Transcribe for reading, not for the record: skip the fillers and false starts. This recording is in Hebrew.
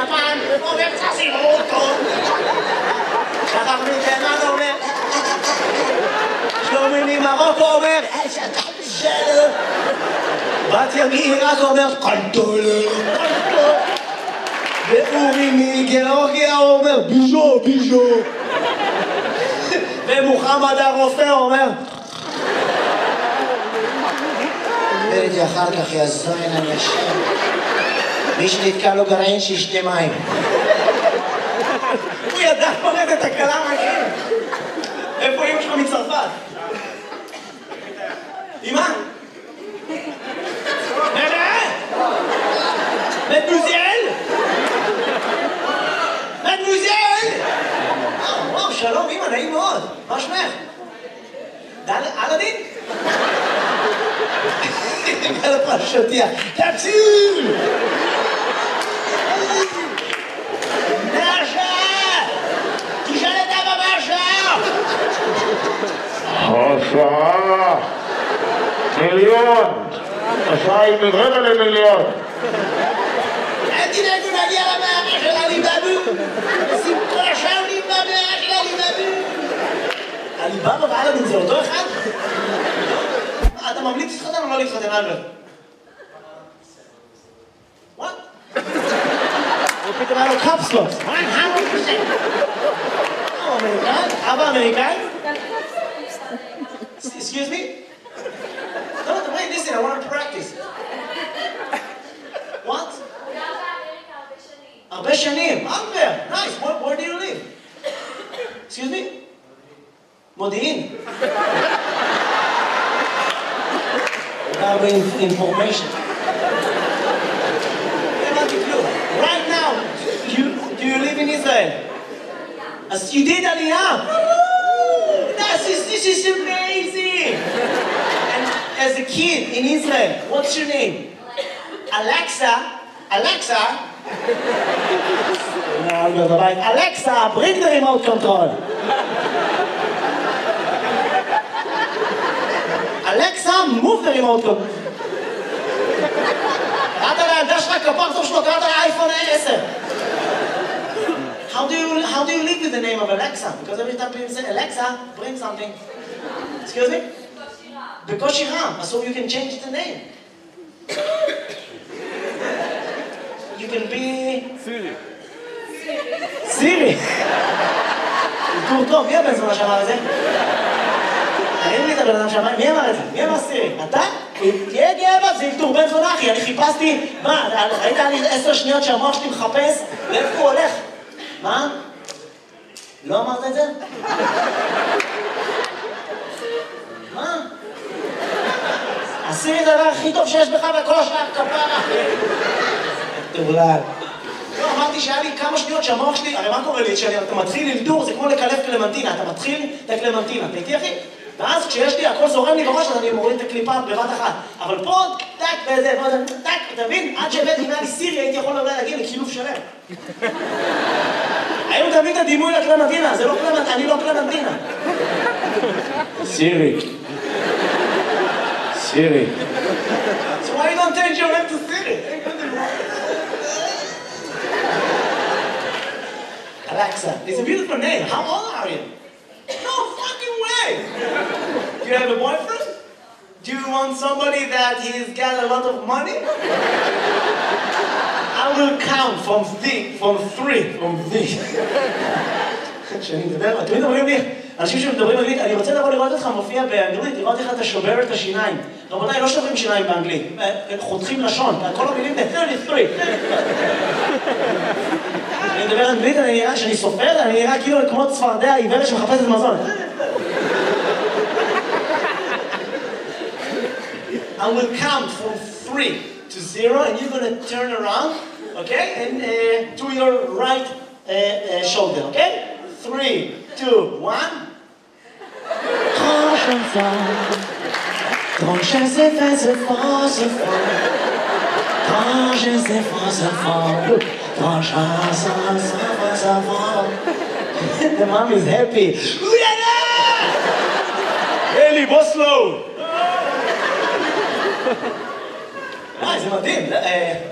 מיפן, אומר תשימו אותו. שחר מתימן אומר, שלומי ממרוקו אומר, שלום. בתיה מעיראק אומר, קנטולר, קנטולר. ואורי מגיאורגיה אומר, ביז'ו, ביז'ו. ומוחמד הרופא אומר, ודי אחר כך יעזור אינם ישם. מי שנתקע לו גרעין שישתה מים. הוא ידע פורט את הקלה מהכם. איפה אמא שלך מצרפת? אמא? מדמוזל? מדמוזל? וואו, שלום אמא, נעים מאוד. מה שמך? אלאדין? על הפרשותיה. תציל! מרשה! תשאל את אבא מרשה! השעה מיליון. השעה היא מרבע למיליון. אל תדאגו נגיע למאמר של עליבאבו. סיפור השם למאמר של עליבאבו. עליבאבו ואלאדין זה אותו אחד? אתה ממליץ להתחתן או לא להתחתן, אלברט? What? הוא פתאום היה לו קפסלות. 100%. הוא אמריקאי? אבא אמריקאי? Excuse me? No, wait, listen, I want to practice. What? הרבה שנים. Albert, nice. Where do you live? Excuse me? מודיעין. Information. Right now, do you live in Israel? As you did Aliyah. This is amazing. And as a kid in Israel, what's your name? Alexa. Alexa. Alexa, bring the remote control. Alexa, move the remote control. קראת לילדה שלך כפר טוב שלו, קראת לאייפון 10. How do you live with the name of Alexa? Because every time people say, Alexa, bring something. Excuse me? בקושי רם. So you can change the name. You can be... Siri. Siri. טור טוב, מי הבן זונה שאמר את זה? תראי לי את הבן אדם שאמר, מי אמר את זה? מי אמר סירי? אתה? תהיה גאה, זה אלתור בן זונה אחי, אני חיפשתי, מה, ראית לי 10 שניות שהמוח שלי מחפש? לאיפה הוא הולך? מה? לא אמרת את זה? מה? הסירי זה הדבר הכי טוב שיש בך וכל השאר כפרה. תבלל. לא, אמרתי שהיה לי כמה שניות שהמוח שלי, הרי מה קורה לי? כשאתה מתחיל אלתור זה כמו לקלף קלמנטינה, אתה מתחיל את הקלמנטינה, אתה איתי אחי? ואז כשיש לי, הכל זורם לי בראש, אז אני מוריד את הקליפה בבת אחת. אבל פה, טק, וזה, טק, אתה מבין? עד שהבאתי אם היה לי סירי, הייתי יכול אולי להגיע לכילוף שלם. היום תביא את הדימוי לקלמנטינה, זה לא קלמנטינה, אני לא קלמנטינה. סירי. סירי. So why you don't change your name to Siri? Alexa, it's a beautiful name. How old are you? No fucking way! Do you have a boyfriend? Do you want somebody that he's got a lot of money? I will count from three. כשאני מדבר, תמיד אומרים לי, אנשים שמדברים אנגלית, אני רוצה לבוא לראות אותך מופיע באנגלית, לראות איך אתה שובר את השיניים. רבותיי, לא שוברים שיניים באנגלית, חותכים לשון, כל המילים זה 33. אני מדבר אנגלית, אני נראה שאני סופר, אני נראה כאילו כמו צפרדע עיוורת שמחפשת מזון. I will count from 3 to 0 and you're going to turn around, okay? And to your right shoulder, okay? 3, 2, 1. Quand je sais faire ce fort, ce fort. Quand je sais faire ce fort. Quand je sais ce fort. The mom is happy. Eli, בוסלו! זה מדהים.